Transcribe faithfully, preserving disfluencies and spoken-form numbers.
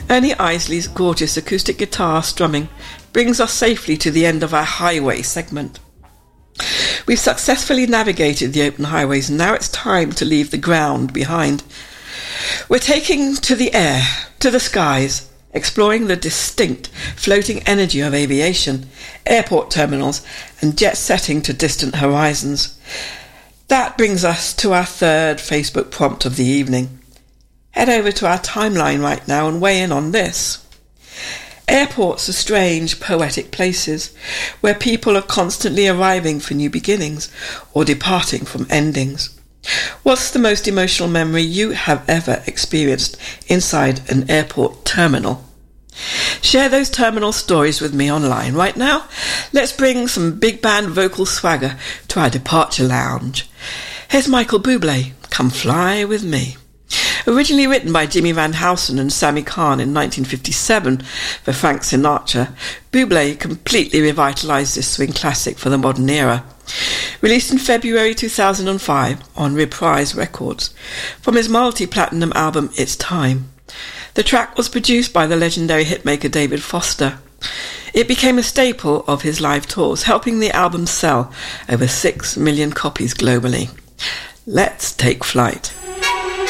Ernie Isley's gorgeous acoustic guitar strumming brings us safely to the end of our highway segment. We've successfully navigated the open highways, and now it's time to leave the ground behind. We're taking to the air, to the skies, exploring the distinct floating energy of aviation, airport terminals, and jet setting to distant horizons. That brings us to our third Facebook prompt of the evening. Head over to our timeline right now and weigh in on this. Airports are strange, poetic places where people are constantly arriving for new beginnings or departing from endings. What's the most emotional memory you have ever experienced inside an airport terminal? Share those terminal stories with me online right now. Let's bring some big band vocal swagger to our departure lounge. Here's Michael Bublé, Come Fly With Me. Originally written by Jimmy Van Heusen and Sammy Cahn in nineteen fifty-seven for Frank Sinatra, Bublé completely revitalised this swing classic for the modern era. Released in February two thousand five on Reprise Records, from his multi-platinum album It's Time. The track was produced by the legendary hitmaker David Foster. It became a staple of his live tours, helping the album sell over six million copies globally. Let's take flight.